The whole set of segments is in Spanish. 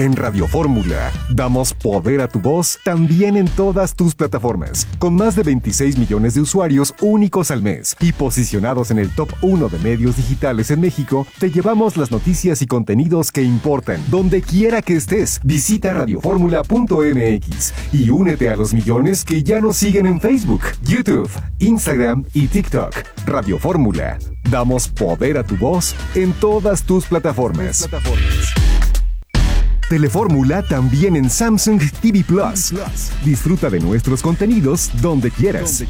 En Radio Fórmula, damos poder a tu voz también en todas tus plataformas, con más de 26 millones de usuarios únicos al mes y posicionados en el top 1 de medios digitales en México. Te llevamos las noticias y contenidos que importan, donde quiera que estés. Visita radioformula.mx y únete a los millones que ya nos siguen en Facebook, YouTube, Instagram y TikTok. Radio Fórmula, damos poder a tu voz en todas tus plataformas. Telefórmula también en Samsung TV Plus. Disfruta de nuestros contenidos donde quieras.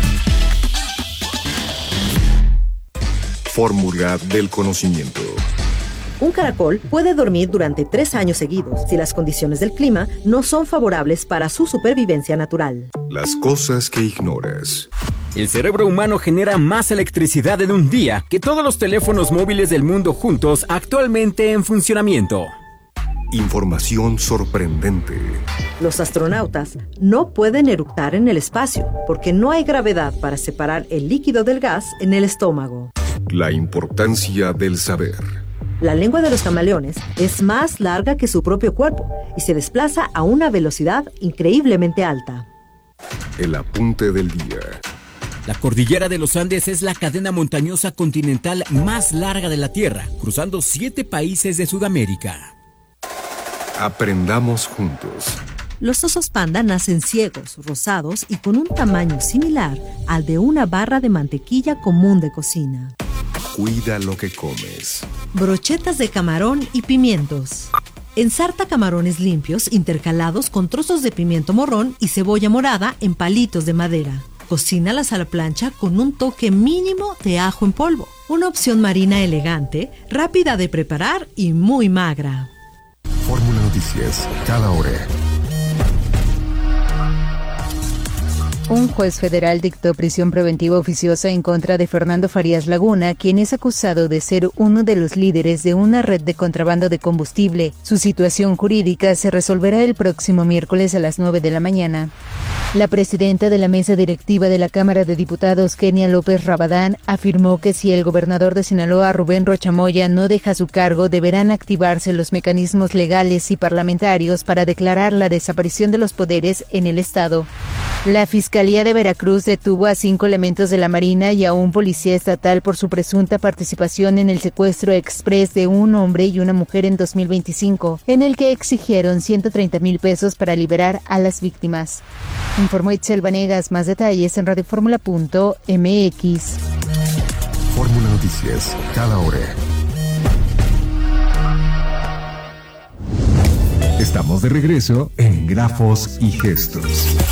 Fórmula del conocimiento. Un caracol puede dormir durante 3 años seguidos si las condiciones del clima no son favorables para su supervivencia natural. Las cosas que ignoras. El cerebro humano genera más electricidad en un día que todos los teléfonos móviles del mundo juntos actualmente en funcionamiento. Información sorprendente. Los astronautas no pueden eructar en el espacio porque no hay gravedad para separar el líquido del gas en el estómago. La importancia del saber. La lengua de los camaleones es más larga que su propio cuerpo y se desplaza a una velocidad increíblemente alta. El apunte del día. La cordillera de los Andes es la cadena montañosa continental más larga de la Tierra, cruzando 7 países de Sudamérica. Aprendamos juntos. Los osos panda nacen ciegos, rosados y con un tamaño similar al de una barra de mantequilla común de cocina. Cuida lo que comes. Brochetas de camarón y pimientos. Ensarta camarones limpios intercalados con trozos de pimiento morrón y cebolla morada en palitos de madera. Cocínalas a la plancha con un toque mínimo de ajo en polvo. Una opción marina elegante, rápida de preparar y muy magra. Fórmula Noticias, cada hora. Un juez federal dictó prisión preventiva oficiosa en contra de Fernando Farías Laguna, quien es acusado de ser uno de los líderes de una red de contrabando de combustible. Su situación jurídica se resolverá el próximo miércoles a las 9 de la mañana. La presidenta de la mesa directiva de la Cámara de Diputados, Kenia López Rabadán, afirmó que si el gobernador de Sinaloa, Rubén Rocha Moya, no deja su cargo, deberán activarse los mecanismos legales y parlamentarios para declarar la desaparición de los poderes en el Estado. La Fiscalía de Veracruz detuvo a 5 elementos de la Marina y a un policía estatal por su presunta participación en el secuestro express de un hombre y una mujer en 2025, en el que exigieron 130,000 pesos para liberar a las víctimas. Informó Itzel Vanegas. Más detalles en radioformula.mx. Fórmula Noticias, cada hora. Estamos de regreso en Grafos y Gestos.